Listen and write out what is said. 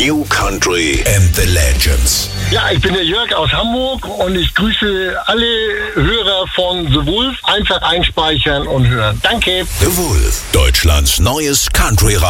New Country and the Legends. Ja, ich bin der Jörg aus Hamburg und ich grüße alle Hörer von The Wolf. Einfach einspeichern und hören. Danke. The Wolf, Deutschlands neues Country-Radio.